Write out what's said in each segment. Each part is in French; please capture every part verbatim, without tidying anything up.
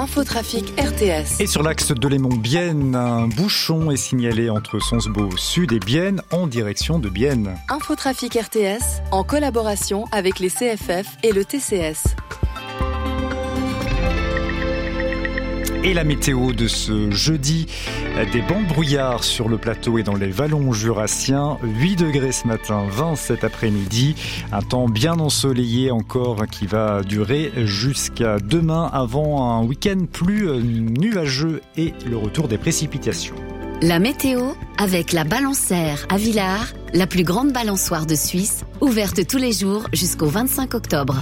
Infotrafic R T S. Et sur l'axe de Lémont-Bienne, un bouchon est signalé entre Sonsbeau Sud et Bienne en direction de Bienne. Infotrafic R T S en collaboration avec les C F F et le T C S. Et la météo de ce jeudi, des bancs de brouillard sur le plateau et dans les vallons jurassiens, huit degrés ce matin, vingt cet après-midi, un temps bien ensoleillé encore qui va durer jusqu'à demain avant un week-end plus nuageux et le retour des précipitations. La météo avec la Balançaire à Villars, la plus grande balançoire de Suisse, ouverte tous les jours jusqu'au vingt-cinq octobre.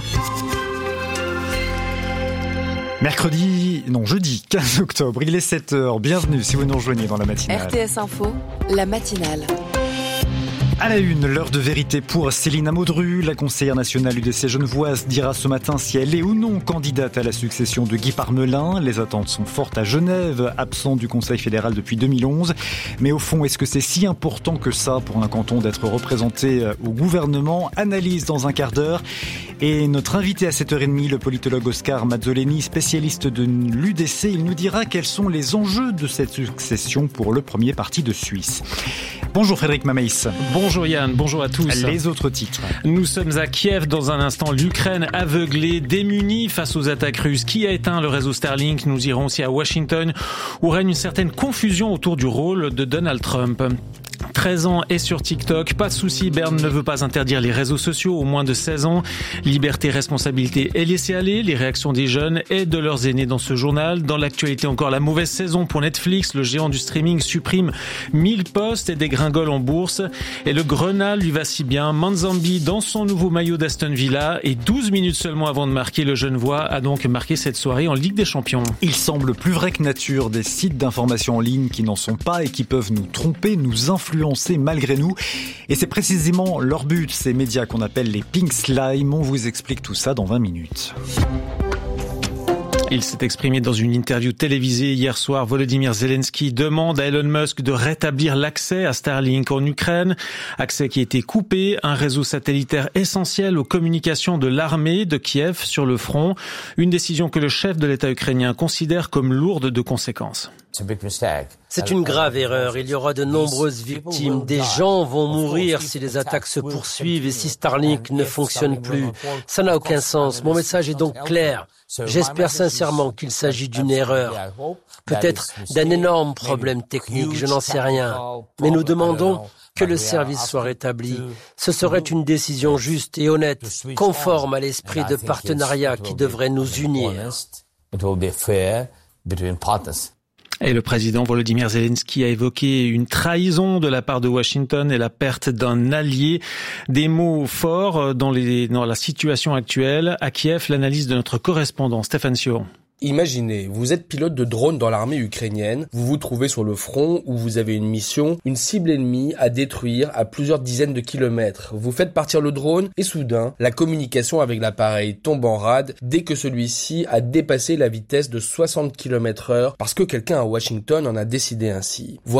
Mercredi, non jeudi quinze octobre, il est sept heures. Bienvenue si vous nous rejoignez dans la matinale. R T S Info, la matinale. À la une, l'heure de vérité pour Céline Amodru. La conseillère nationale U D C genevoise dira ce matin si elle est ou non candidate à la succession de Guy Parmelin. Les attentes sont fortes à Genève, absent du Conseil fédéral depuis deux mille onze. Mais au fond, est-ce que c'est si important que ça pour un canton d'être représenté au gouvernement? Analyse dans un quart d'heure. Et notre invité à sept heures trente, le politologue Oscar Mazzoleni, spécialiste de l'U D C, il nous dira quels sont les enjeux de cette succession pour le premier parti de Suisse. Bonjour Frédéric Mamaïs. Bonjour Yann, bonjour à tous. Les autres titres. Nous sommes à Kiev dans un instant. L'Ukraine aveuglée, démunie face aux attaques russes. Qui a éteint le réseau Starlink? Nous irons aussi à Washington où règne une certaine confusion autour du rôle de Donald Trump. treize ans et sur TikTok. Pas de souci, Berne ne veut pas interdire les réseaux sociaux aux moins de seize ans. Liberté, responsabilité et laisser aller. Les réactions des jeunes et de leurs aînés dans ce journal. Dans l'actualité encore, la mauvaise saison pour Netflix. Le géant du streaming supprime mille postes et dégringole en bourse. Et le Grenat lui va si bien. Manzambi dans son nouveau maillot d'Aston Villa. Et douze minutes seulement avant de marquer, le Genevois a donc marqué cette soirée en Ligue des Champions. Il semble plus vrai que nature des sites d'information en ligne qui n'en sont pas et qui peuvent nous tromper, nous influencer malgré nous. Et c'est précisément leur but, ces médias qu'on appelle les pink slime. On vous explique tout ça dans vingt minutes. Il s'est exprimé dans une interview télévisée hier soir. Volodymyr Zelensky demande à Elon Musk de rétablir l'accès à Starlink en Ukraine. Accès qui a été coupé, un réseau satellitaire essentiel aux communications de l'armée de Kiev sur le front. Une décision que le chef de l'État ukrainien considère comme lourde de conséquences. C'est une grave erreur. Il y aura de nombreuses victimes. Des gens vont mourir si les attaques se poursuivent et si Starlink ne fonctionne plus. Ça n'a aucun sens. Mon message est donc clair. J'espère sincèrement qu'il s'agit d'une erreur. Peut-être d'un énorme problème technique, je n'en sais rien. Mais nous demandons que le service soit rétabli. Ce serait une décision juste et honnête, conforme à l'esprit de partenariat qui devrait nous unir. Et le président Volodymyr Zelensky a évoqué une trahison de la part de Washington et la perte d'un allié. Des mots forts dans, les, dans la situation actuelle. À Kiev, l'analyse de notre correspondant Stéphane Sion. Imaginez, vous êtes pilote de drone dans l'armée ukrainienne, vous vous trouvez sur le front où vous avez une mission, une cible ennemie à détruire à plusieurs dizaines de kilomètres. Vous faites partir le drone et soudain, la communication avec l'appareil tombe en rade dès que celui-ci a dépassé la vitesse de soixante kilomètres heure parce que quelqu'un à Washington en a décidé ainsi.